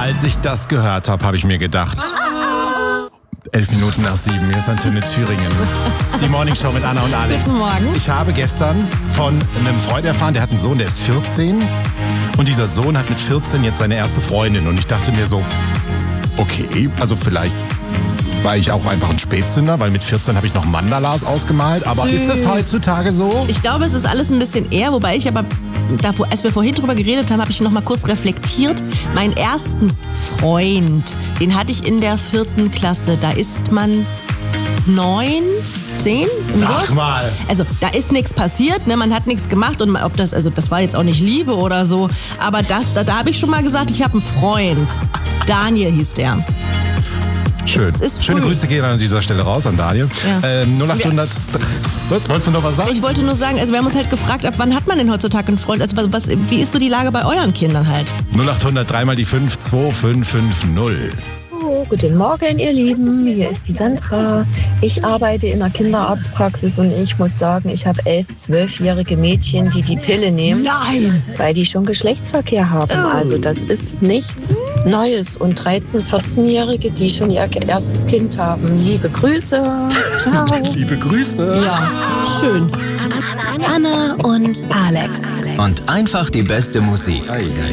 Als ich das gehört habe ich mir gedacht, 11 Minuten nach 7, hier ist Antenne Thüringen. Die Morningshow mit Anna und Alex. Guten Morgen. Ich habe gestern von einem Freund erfahren, der hat einen Sohn, der ist 14. Und dieser Sohn hat mit 14 jetzt seine erste Freundin. Und ich dachte mir so, okay, also vielleicht war ich auch einfach ein Spätzünder, weil mit 14 habe ich noch Mandalas ausgemalt. Aber ist das heutzutage so? Ich glaube, es ist alles ein bisschen eher, wobei ich aber, als wir vorhin drüber geredet haben, habe ich noch mal kurz reflektiert. Meinen ersten Freund, den hatte ich in der 4. Klasse. Da ist man 9, 10? Sag mal. Also da ist nichts passiert, ne? Man hat nichts gemacht und ob das, also das war jetzt auch nicht Liebe oder so. Aber da habe ich schon mal gesagt, ich habe einen Freund. Daniel hieß der. Schön. Schöne Grüße gehen an dieser Stelle raus an Daniel. Ja. 0800. Wolltest du noch was sagen? Ich wollte nur sagen, also wir haben uns halt gefragt, ab wann hat man denn heutzutage einen Freund? Also wie ist so die Lage bei euren Kindern halt? 0800 3 mal die 5 2550. Oh, guten Morgen, ihr Lieben. Hier ist die Sandra. Ich arbeite in einer Kinderarztpraxis und ich muss sagen, ich habe 11-, 12-jährige Mädchen, die die Pille nehmen. Nein! Weil die schon Geschlechtsverkehr haben. Oh. Also das ist nichts Neues. Und 13-, 14-jährige, die schon ihr erstes Kind haben. Liebe Grüße. Ciao. Liebe Grüße. Ja, schön. Anna und Alex. Und einfach die beste Musik.